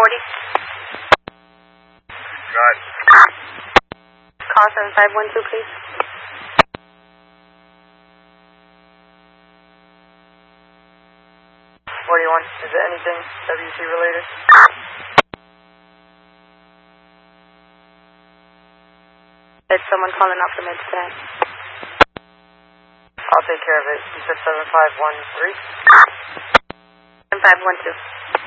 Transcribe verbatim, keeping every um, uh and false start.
forty. Got it. Call seven five one two, please. forty-one, is it anything W C related? It's someone calling off the med stand. I'll take care of it. You said seven five one three? seven five one two.